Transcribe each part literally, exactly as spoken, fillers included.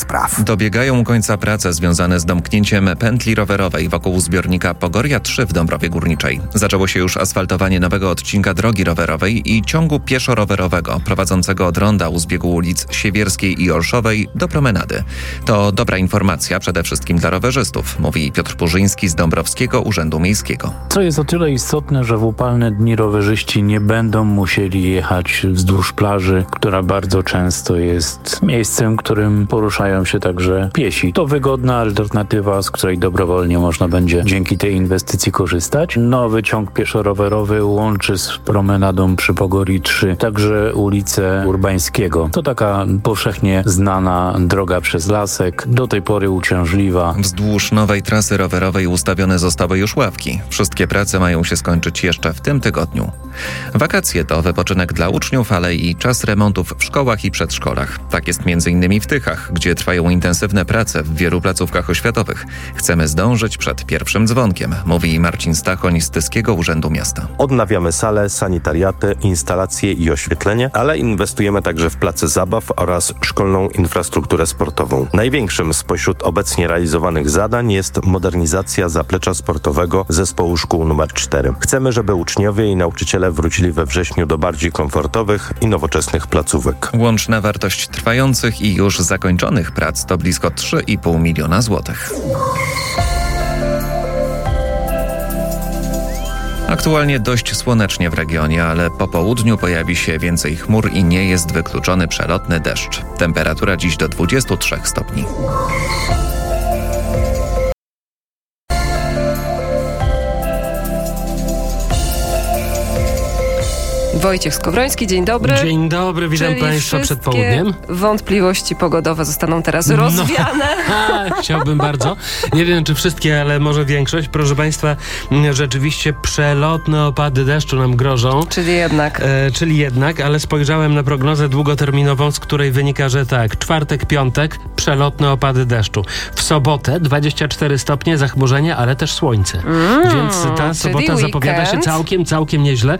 praw. Dobiegają końca prace związane z domknięciem pętli rowerowej wokół zbiornika Pogoria trzy w Dąbrowie Górniczej. Zaczęło się już asfaltowanie nowego odcinka drogi rowerowej i ciągu pieszo-rowerowego prowadzącego od ronda u zbiegu ulic Siewierskiej i Olszowej do promenady. To dobra informacja przede wszystkim dla rowerzystów, mówi Piotr Purzyński z Dąbrowskiego Urzędu Miejskiego. Co jest o tyle istotne, że w upalne dni rowerzyści nie będą musieli jechać wzdłuż plaży, która bardzo często jest miejscem, którym poruszają się także piesi. To wygodna alternatywa, z której dobrowolnie można będzie dzięki tej inwestycji korzystać. Nowy ciąg pieszo-rowerowy łączy z promenadą przy Pogorii trzy także ulicę Urbańskiego. To taka powszechnie znana droga przez lasek, do tej pory uciążliwa. Wzdłuż nowej trasy rowerowej ustawione zostały już ławki. Wszystkie prace mają się skończyć jeszcze w tym tygodniu. Wakacje to wypoczynek dla uczniów, ale i czas remontów w szkołach i przedszkolach. Tak jest między innymi w Tychach, gdzie trwają intensywne prace w wielu placówkach oświatowych. Chcemy zdążyć przed pierwszym dzwonkiem, mówi Marcin Stachoń z Tyskiego Urzędu Miasta. Odnawiamy sale, sanitariaty, instalacje i oświetlenie, ale inwestujemy także w place zabaw oraz szkolną infrastrukturę sportową. Największym spośród obecnie realizowanych zadań jest modernizacja zaplecza sportowego zespołu szkół numer cztery. Chcemy, żeby uczniowie i nauczyciele wrócili we wrześniu do bardziej komfortowych i nowoczesnych placówek. Łączna wartość trwających i już zakończonych prac to blisko trzy i pół miliona złotych. Aktualnie dość słonecznie w regionie, ale po południu pojawi się więcej chmur i nie jest wykluczony przelotny deszcz. Temperatura dziś do dwudziestu trzech stopni. Wojciech Skowroński, dzień dobry. Dzień dobry, witam Czyli Państwa przed południem. Wątpliwości pogodowe zostaną teraz rozwiane. No, chciałbym bardzo. Nie wiem, czy wszystkie, ale może większość. Proszę Państwa, rzeczywiście przelotne opady deszczu nam grożą. Czyli jednak. E, czyli jednak, ale spojrzałem na prognozę długoterminową, z której wynika, że tak, czwartek, piątek, przelotne opady deszczu. W sobotę dwadzieścia cztery stopnie, zachmurzenie, ale też słońce. Mm, Więc ta sobota zapowiada się całkiem, całkiem nieźle.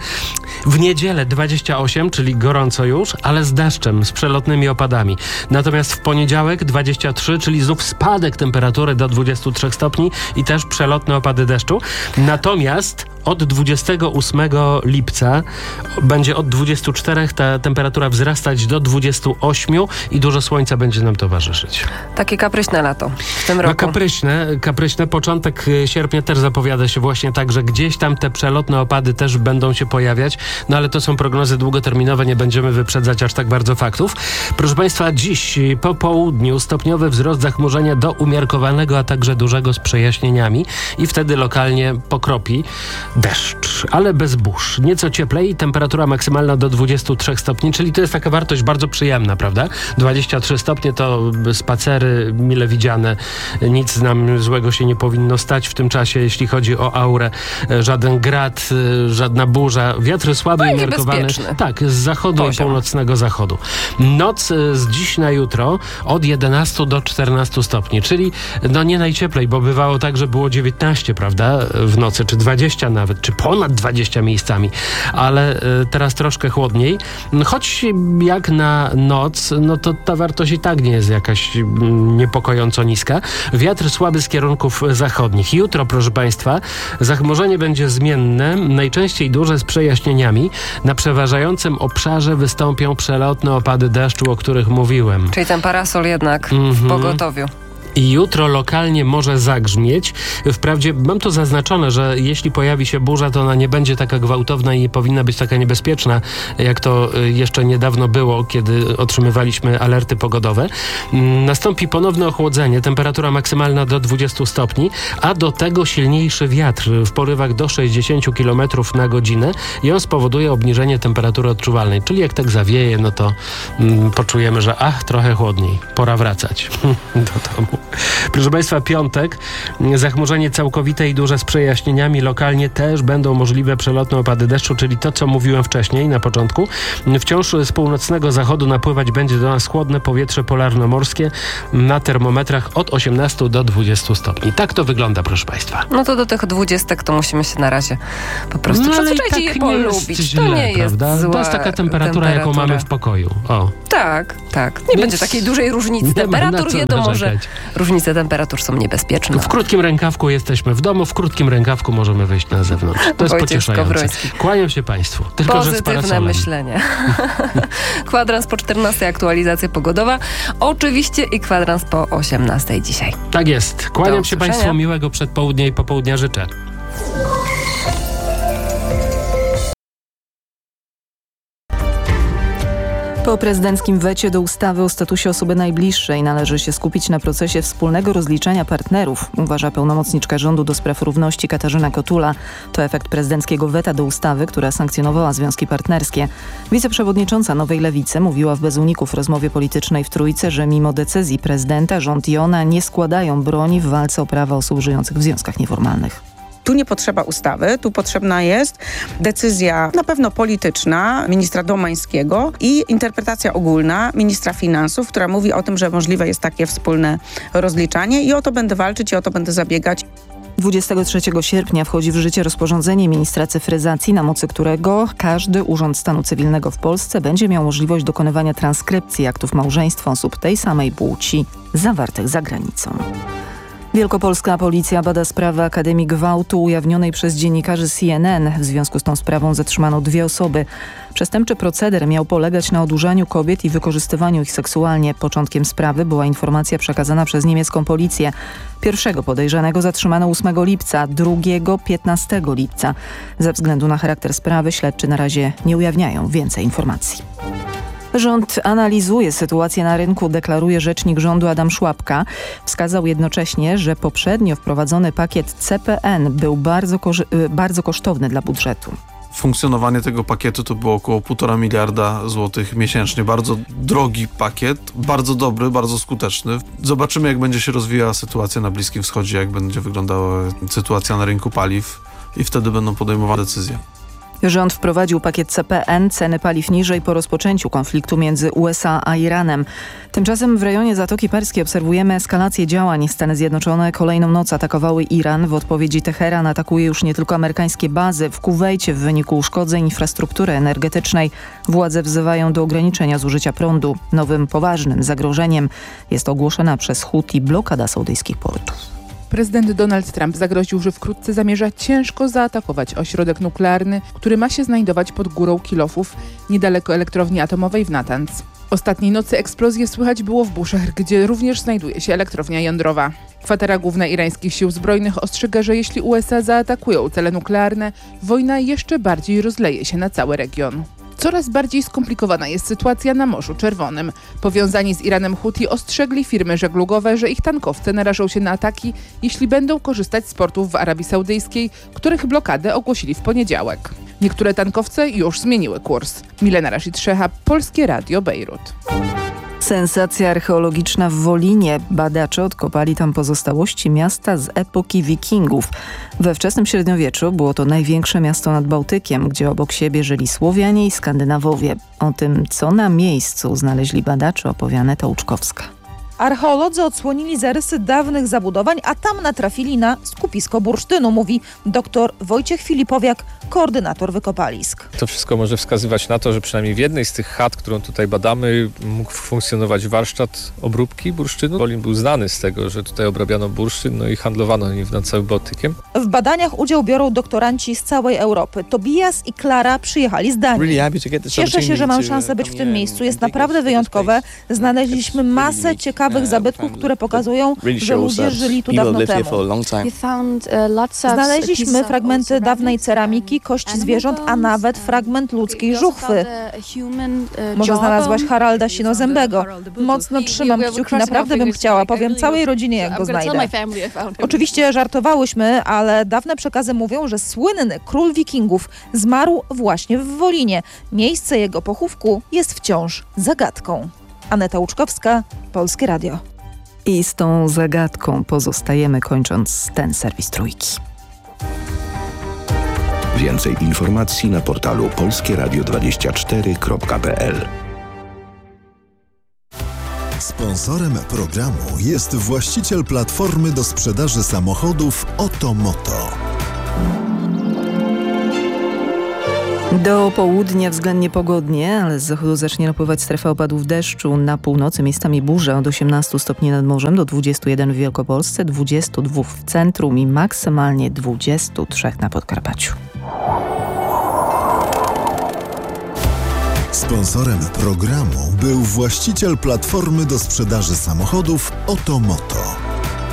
W niedzielę dwadzieścia osiem, czyli gorąco już, ale z deszczem, z przelotnymi opadami. Natomiast w poniedziałek dwadzieścia trzy, czyli znów spadek temperatury do dwudziestu trzech stopni i też przelotne opady deszczu. Natomiast od dwudziestego ósmego lipca będzie od dwudziestu czterech ta temperatura wzrastać do dwudziestu ośmiu i dużo słońca będzie nam towarzyszyć. Takie kapryśne lato w tym roku. No kapryśne, kapryśne. Początek sierpnia też zapowiada się właśnie tak, że gdzieś tam te przelotne opady też będą się pojawiać, no ale to są prognozy długoterminowe, nie będziemy wyprzedzać aż tak bardzo faktów. Proszę Państwa, dziś po południu stopniowy wzrost zachmurzenia do umiarkowanego, a także dużego z przejaśnieniami i wtedy lokalnie pokropi deszcz, ale bez burz. Nieco cieplej, temperatura maksymalna do dwudziestu trzech stopni, czyli to jest taka wartość bardzo przyjemna, prawda? dwadzieścia trzy stopnie to spacery mile widziane. Nic nam złego się nie powinno stać w tym czasie, jeśli chodzi o aurę. Żaden grad, żadna burza. Wiatr słaby i umiarkowany. Tak, z zachodu Poziom. i północnego zachodu. Noc z dziś na jutro od jedenastu do czternastu stopni, czyli no nie najcieplej, bo bywało tak, że było dziewiętnaście, prawda? W nocy, czy dwadzieścia nawet, czy ponad dwadzieścia miejscami, ale y, teraz troszkę chłodniej. Choć jak na noc, no to ta wartość i tak nie jest jakaś y, niepokojąco niska. Wiatr słaby z kierunków zachodnich. Jutro, proszę Państwa, zachmurzenie będzie zmienne, najczęściej duże z przejaśnieniami. Na przeważającym obszarze wystąpią przelotne opady deszczu, o których mówiłem. Czyli ten parasol jednak mm-hmm. w pogotowiu. I jutro lokalnie może zagrzmieć. Wprawdzie mam to zaznaczone, że jeśli pojawi się burza, to ona nie będzie taka gwałtowna i nie powinna być taka niebezpieczna, jak to jeszcze niedawno było, kiedy otrzymywaliśmy alerty pogodowe. Nastąpi ponowne ochłodzenie, temperatura maksymalna do dwudziestu stopni, a do tego silniejszy wiatr w porywach do sześćdziesięciu kilometrów na godzinę i on spowoduje obniżenie temperatury odczuwalnej. Czyli jak tak zawieje, no to mm, poczujemy, że ach, trochę chłodniej. Pora wracać do domu. Proszę Państwa, piątek, zachmurzenie całkowite i duże z przejaśnieniami. Lokalnie też będą możliwe przelotne opady deszczu, czyli to, co mówiłem wcześniej na początku. Wciąż z północnego zachodu napływać będzie do nas chłodne powietrze polarnomorskie na termometrach od osiemnastu do dwudziestu stopni. Tak to wygląda, proszę Państwa. No to do tych dwudziestek to musimy się na razie po prostu No, ale i przyzwyczaić i je tak nie jest polubić. źle, to nie jest prawda? zła To jest taka temperatura, jaką temperatura. mamy w pokoju. O. Tak, tak. Nie Więc będzie takiej dużej różnicy nie ma na temperatur. co Wiadomo, że narzekać. różnice temperatur są niebezpieczne. W krótkim rękawku jesteśmy w domu, w krótkim rękawku możemy wyjść na zewnątrz. To jest Wojciech pocieszające. Skowroński. Kłaniam się Państwu. Tylko, że z Pozytywne parasolem. myślenie. Kwadrans po czternastej, aktualizacja pogodowa. Oczywiście i kwadrans po osiemnastej dzisiaj. Tak jest. Kłaniam Do się usłyszenia. Państwu, miłego przedpołudnia i popołudnia życzę. Po prezydenckim wecie do ustawy o statusie osoby najbliższej należy się skupić na procesie wspólnego rozliczania partnerów, uważa pełnomocniczka rządu do spraw równości Katarzyna Kotula. To efekt prezydenckiego weta do ustawy, która sankcjonowała związki partnerskie. Wiceprzewodnicząca Nowej Lewicy mówiła w Bez Uników rozmowie politycznej w Trójce, że mimo decyzji prezydenta rząd i ona nie składają broni w walce o prawa osób żyjących w związkach nieformalnych. Tu nie potrzeba ustawy, tu potrzebna jest decyzja na pewno polityczna ministra Domańskiego i interpretacja ogólna ministra finansów, która mówi o tym, że możliwe jest takie wspólne rozliczanie i o to będę walczyć i o to będę zabiegać. dwudziestego trzeciego sierpnia wchodzi w życie rozporządzenie ministra cyfryzacji, na mocy którego każdy urząd stanu cywilnego w Polsce będzie miał możliwość dokonywania transkrypcji aktów małżeństwa osób tej samej płci zawartych za granicą. Wielkopolska policja bada sprawę Akademii Gwałtu ujawnionej przez dziennikarzy C N N. W związku z tą sprawą zatrzymano dwie osoby. Przestępczy proceder miał polegać na odurzaniu kobiet i wykorzystywaniu ich seksualnie. Początkiem sprawy była informacja przekazana przez niemiecką policję. Pierwszego podejrzanego zatrzymano ósmego lipca, drugiego piętnastego lipca. Ze względu na charakter sprawy śledczy na razie nie ujawniają więcej informacji. Rząd analizuje sytuację na rynku, deklaruje rzecznik rządu Adam Szłapka. Wskazał jednocześnie, że poprzednio wprowadzony pakiet C P N był bardzo, bardzo kosztowny dla budżetu. Funkcjonowanie tego pakietu to było około półtora miliarda złotych miesięcznie. Bardzo drogi pakiet, bardzo dobry, bardzo skuteczny. Zobaczymy, jak będzie się rozwijała sytuacja na Bliskim Wschodzie, jak będzie wyglądała sytuacja na rynku paliw i wtedy będą podejmowane decyzje. Rząd wprowadził pakiet C P N, ceny paliw niżej po rozpoczęciu konfliktu między U S A a Iranem. Tymczasem w rejonie Zatoki Perskiej obserwujemy eskalację działań. Stany Zjednoczone kolejną noc atakowały Iran. W odpowiedzi Teheran atakuje już nie tylko amerykańskie bazy. W Kuwejcie w wyniku uszkodzeń infrastruktury energetycznej władze wzywają do ograniczenia zużycia prądu. Nowym poważnym zagrożeniem jest ogłoszona przez Huti blokada saudyjskich portów. Prezydent Donald Trump zagroził, że wkrótce zamierza ciężko zaatakować ośrodek nuklearny, który ma się znajdować pod górą kilofów, niedaleko elektrowni atomowej w Natanz. Ostatniej nocy eksplozje słychać było w Bushehr, gdzie również znajduje się elektrownia jądrowa. Kwatera Główna irańskich sił zbrojnych ostrzega, że jeśli U S A zaatakują cele nuklearne, wojna jeszcze bardziej rozleje się na cały region. Coraz bardziej skomplikowana jest sytuacja na Morzu Czerwonym. Powiązani z Iranem Huti ostrzegli firmy żeglugowe, że ich tankowce narażą się na ataki, jeśli będą korzystać z portów w Arabii Saudyjskiej, których blokadę ogłosili w poniedziałek. Niektóre tankowce już zmieniły kurs. Milena Rashid-Szecha, Polskie Radio, Bejrut. Sensacja archeologiczna w Wolinie. Badacze odkopali tam pozostałości miasta z epoki Wikingów. We wczesnym średniowieczu było to największe miasto nad Bałtykiem, gdzie obok siebie żyli Słowianie i Skandynawowie. O tym, co na miejscu znaleźli badacze, opowie Aneta Łuczkowska. Archeolodzy odsłonili zarysy dawnych zabudowań, a tam natrafili na skupisko bursztynu, mówi dr Wojciech Filipowiak, koordynator wykopalisk. To wszystko może wskazywać na to, że przynajmniej w jednej z tych chat, którą tutaj badamy, mógł funkcjonować warsztat obróbki bursztynu. Wolin był znany z tego, że tutaj obrabiano bursztyn, no i handlowano nim nad całym Bałtykiem. W badaniach udział biorą doktoranci z całej Europy. Tobias i Klara przyjechali z Danii. Cieszę się, że mam szansę być w tym miejscu. Jest naprawdę wyjątkowe. Znaleźliśmy masę ciekawych zabytków, które pokazują, że ludzie żyli tu dawno temu. Znaleźliśmy fragmenty dawnej ceramiki, kości zwierząt, a nawet fragment ludzkiej żuchwy. Może znalazłaś Haralda Sinozębego. Mocno trzymam kciuki, naprawdę bym chciała. Powiem całej rodzinie, jak go znajdę. Oczywiście żartowałyśmy, ale dawne przekazy mówią, że słynny król wikingów zmarł właśnie w Wolinie. Miejsce jego pochówku jest wciąż zagadką. Aneta Łuczkowska, Polskie Radio. I z tą zagadką pozostajemy, kończąc ten serwis Trójki. Więcej informacji na portalu polskie radio dwadzieścia cztery kropka p l. Sponsorem programu jest właściciel platformy do sprzedaży samochodów Otomoto. Do południa względnie pogodnie, ale z zachodu zacznie napływać strefa opadów deszczu. Na północy miejscami burze od osiemnastu stopni nad morzem do dwudziestu jeden w Wielkopolsce, dwudziestu dwóch w centrum i maksymalnie dwudziestu trzech na Podkarpaciu. Sponsorem programu był właściciel platformy do sprzedaży samochodów Otomoto.